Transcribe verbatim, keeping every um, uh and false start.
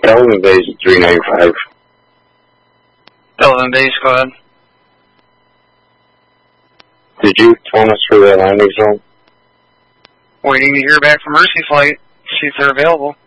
Elvin Base at three ninety-five. Elvin Base, go ahead. Did you phone us for that landing zone? Waiting to hear back from Mercy Flight, see if they're available.